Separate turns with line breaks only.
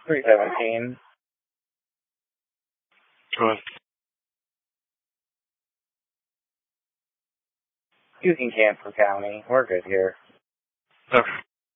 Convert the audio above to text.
317.
Go ahead.
You can cancel county. We're good here.
Okay.